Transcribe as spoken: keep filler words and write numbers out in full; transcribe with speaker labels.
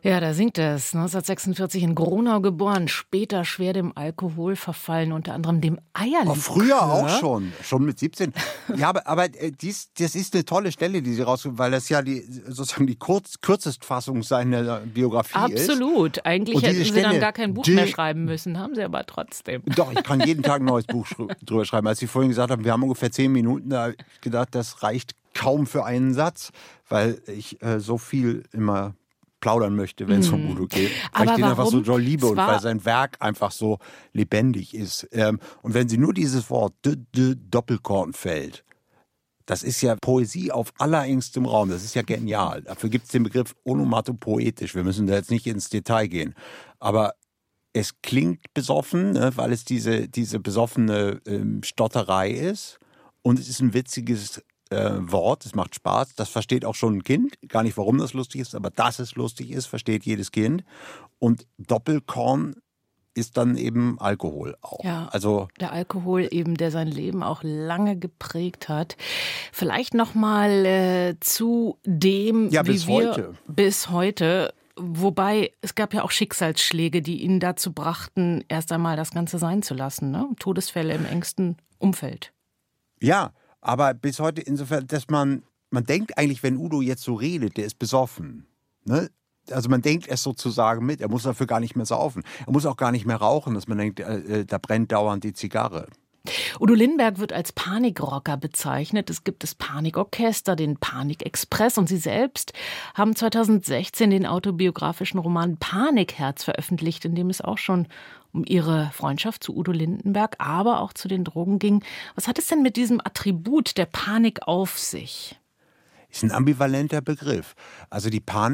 Speaker 1: Ja, da singt es. neunzehnhundertsechsundvierzig in Gronau geboren, später schwer dem Alkohol verfallen, unter anderem dem Eierlikör.
Speaker 2: Oh, früher auch schon, schon mit siebzehn. Ja, aber, aber dies, das ist eine tolle Stelle, die Sie raussuchen, weil das ja die, sozusagen die kurz, Kürzestfassung seiner Biografie
Speaker 1: Absolut.
Speaker 2: ist.
Speaker 1: Absolut. Eigentlich hätten Sie
Speaker 2: Stelle,
Speaker 1: dann gar kein Buch
Speaker 2: die,
Speaker 1: mehr schreiben müssen, haben Sie aber trotzdem.
Speaker 2: Doch, ich kann jeden Tag ein neues Buch drüber schreiben. Als Sie vorhin gesagt haben, wir haben ungefähr zehn Minuten, da habe ich gedacht, das reicht kaum für einen Satz, weil ich äh, so viel immer plaudern möchte, wenn es mm. um Udo geht. Weil
Speaker 1: aber
Speaker 2: ich den
Speaker 1: warum?
Speaker 2: einfach so doll liebe und
Speaker 1: Zwar
Speaker 2: weil sein Werk einfach so lebendig ist. Ähm, und wenn Sie nur dieses Wort d -d Doppelkorn fällt, das ist ja Poesie auf allerengstem Raum. Das ist ja genial. Dafür gibt es den Begriff onomatopoetisch. Wir müssen da jetzt nicht ins Detail gehen. Aber es klingt besoffen, ne, weil es diese, diese besoffene ähm, Stotterei ist. Und es ist ein witziges äh, Wort. Es macht Spaß. Das versteht auch schon ein Kind. Gar nicht, warum das lustig ist, aber dass es lustig ist, versteht jedes Kind. Und Doppelkorn ist dann eben Alkohol auch.
Speaker 1: Ja,
Speaker 2: also
Speaker 1: der Alkohol eben, der sein Leben auch lange geprägt hat. Vielleicht noch mal äh, zu dem,
Speaker 2: ja,
Speaker 1: wie
Speaker 2: bis
Speaker 1: wir
Speaker 2: heute.
Speaker 1: bis heute. Wobei, es gab ja auch Schicksalsschläge, die ihn dazu brachten, erst einmal das Ganze sein zu lassen. Ne? Todesfälle im engsten Umfeld.
Speaker 2: Ja, aber bis heute insofern, dass man, man denkt eigentlich, wenn Udo jetzt so redet, der ist besoffen. Ne? Also man denkt es sozusagen mit, er muss dafür gar nicht mehr saufen. Er muss auch gar nicht mehr rauchen, dass man denkt, äh, da brennt dauernd die Zigarre.
Speaker 1: Udo Lindenberg wird als Panikrocker bezeichnet. Es gibt das Panikorchester, den Panikexpress, und Sie selbst haben zweitausendsechzehn den autobiografischen Roman Panikherz veröffentlicht, in dem es auch schon um Ihre Freundschaft zu Udo Lindenberg, aber auch zu den Drogen ging. Was hat es denn mit diesem Attribut der Panik auf sich?
Speaker 2: Ist ein ambivalenter Begriff. Also die Panik